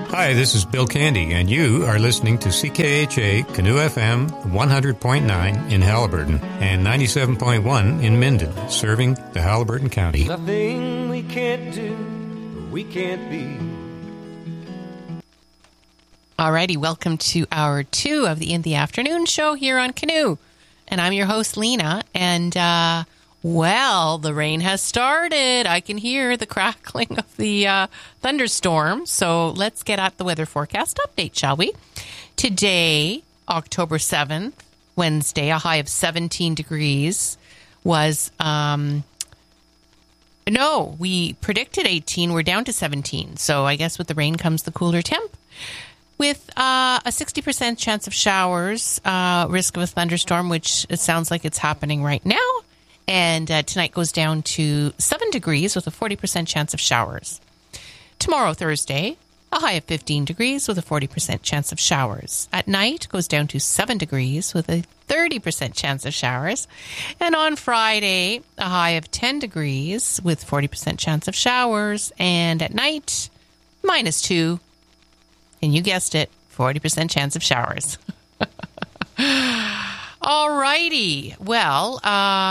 Hi, this is Bill Candy, and you are listening to CKHA Canoe FM 100.9 in Haliburton and 97.1 in Minden, serving the Haliburton County. Nothing we can't do, we can't be. Alrighty, welcome to hour 2 of the In the Afternoon show here on Canoe. And I'm your host, Lena, and well, the rain has started. I can hear the crackling of the thunderstorm. So let's get at the weather forecast update, shall we? Today, October 7th, Wednesday, a high of 17 degrees was, no, we predicted 18. We're down to 17. So I guess with the rain comes the cooler temp. With a 60% chance of showers, risk of a thunderstorm, which it sounds like it's happening right now. And tonight goes down to 7 degrees with a 40% chance of showers. Tomorrow, Thursday, a high of 15 degrees with a 40% chance of showers. At night, goes down to 7 degrees with a 30% chance of showers. And on Friday, a high of 10 degrees with 40% chance of showers. And at night, -2. And you guessed it, 40% chance of showers. All righty. Well,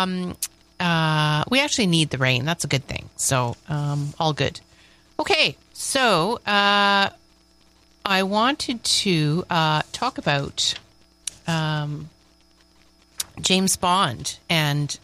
we actually need the rain. That's a good thing. So, all good. Okay. So, I wanted to talk about James Bond and,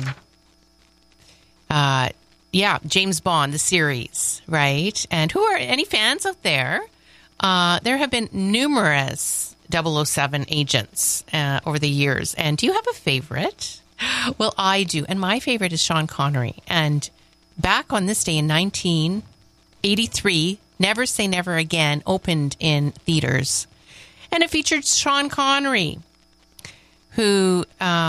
James Bond, the series, right? And who are any fans out there? There have been numerous 007 agents over the years. And do you have a favorite? Well, I do. And my favorite is Sean Connery. And back on this day in 1983, Never Say Never Again opened in theaters. And it featured Sean Connery, who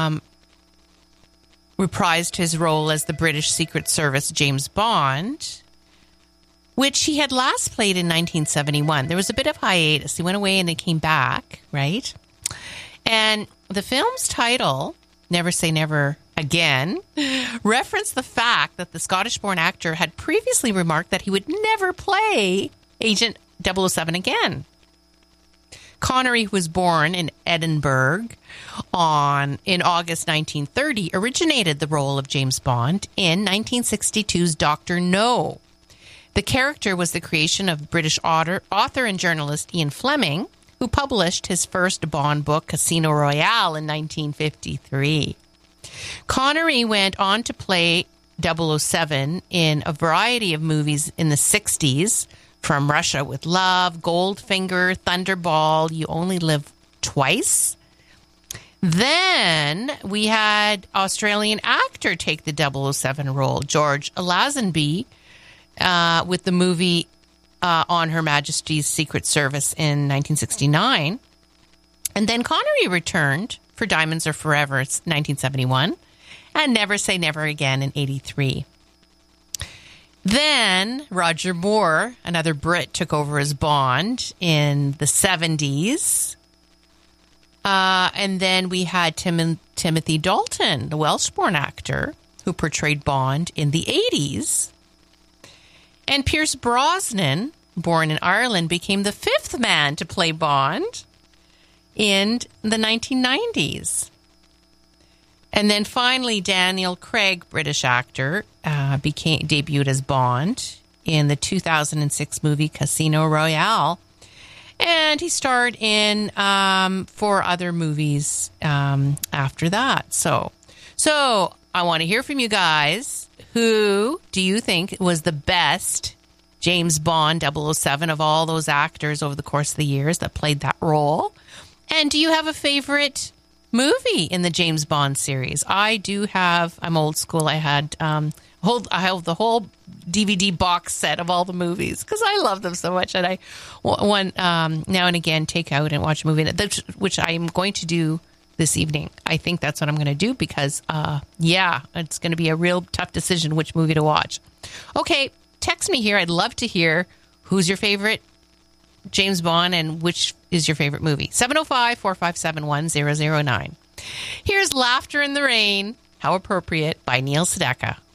reprised his role as the British Secret Service James Bond, which he had last played in 1971. There was a bit of hiatus. He went away and he came back, right? And the film's title, Never Say Never Again, referenced the fact that the Scottish-born actor had previously remarked that he would never play Agent 007 again. Connery, who was born in Edinburgh in August 1930, originated the role of James Bond in 1962's Dr. No. The character was the creation of British author and journalist Ian Fleming, who published his first Bond book, Casino Royale, in 1953. Connery went on to play 007 in a variety of movies in the 60s, from Russia with Love, Goldfinger, Thunderball, You Only Live Twice. Then we had Australian actor take the 007 role, George Lazenby, with the movie on Her Majesty's Secret Service in 1969. And then Connery returned for Diamonds Are Forever in 1971 and Never Say Never Again in 83. Then Roger Moore, another Brit, took over as Bond in the 70s. And then we had Timothy Dalton, the Welsh-born actor, who portrayed Bond in the 80s. And Pierce Brosnan, born in Ireland, became the 5th man to play Bond in the 1990s. And then finally, Daniel Craig, British actor, debuted as Bond in the 2006 movie Casino Royale. And he starred in 4 other movies after that. So I want to hear from you guys. Who do you think was the best James Bond 007 of all those actors over the course of the years that played that role? And do you have a favorite movie in the James Bond series? I do have. I'm old school. I had I have the whole DVD box set of all the movies because I love them so much, and I now and again take out and watch a movie, which I'm going to do this evening. I think that's what I'm going to do because, it's going to be a real tough decision which movie to watch. Okay, text me here. I'd love to hear who's your favorite James Bond and which is your favorite movie. 705-457-1009. Here's Laughter in the Rain, How Appropriate, by Neil Sedaka.